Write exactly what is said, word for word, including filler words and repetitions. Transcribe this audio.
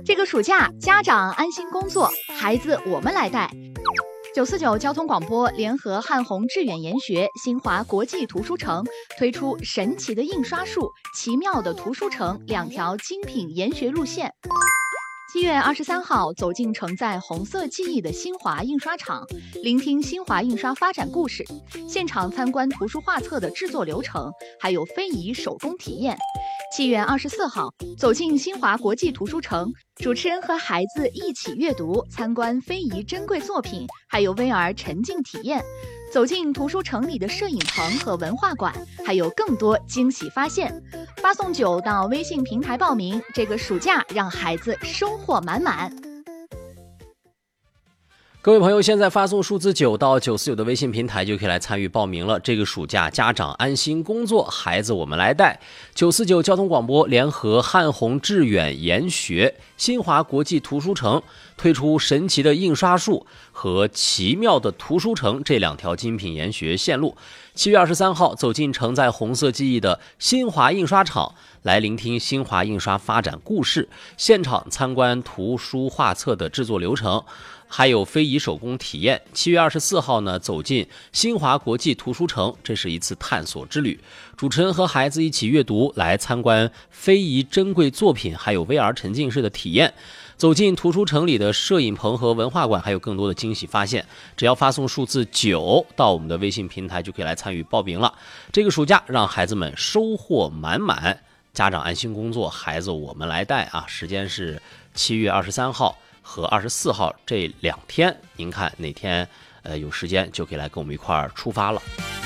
这个暑假，家长安心工作，孩子我们来带。九四九交通广播联合汉宏致远研学、新华国际图书城推出神奇的印刷术、奇妙的图书城两条精品研学路线。七月二十三号，走进承载红色记忆的新华印刷厂，聆听新华印刷发展故事，现场参观图书画册的制作流程，还有非遗手工体验。七月二十四号，走进新华国际图书城，主持人和孩子一起阅读，参观非遗珍贵作品，还有 V R 沉浸体验。走进图书城里的摄影棚和文化馆，还有更多惊喜发现。发送九到微信平台报名，这个暑假让孩子收获满满。 各位朋友，现在发送数字九到九四九的微信平台就可以来参与报名了。这个暑假，家长安心工作，孩子我们来带。九四九交通广播联合汉宏致远研学、新华国际图书城推出神奇的印刷术和奇妙的图书城这两条精品研学线路。七月二十三号，走进承载红色记忆的新华印刷厂，来聆听新华印刷发展故事，现场参观图书画册的制作流程，还有非遗手工体验。七月二十四号呢，走进新华国际图书城，这是一次探索之旅。主持人和孩子一起阅读，来参观非遗珍贵作品，还有 V R 沉浸式的体验。走进图书城里的摄影棚和文化馆，还有更多的惊喜发现。只要发送数字九到我们的微信平台，就可以来参与报名了。这个暑假让孩子们收获满满，家长安心工作，孩子我们来带啊！时间是七月二十三号和二十四号这两天，您看哪天呃有时间就可以来跟我们一块儿出发了。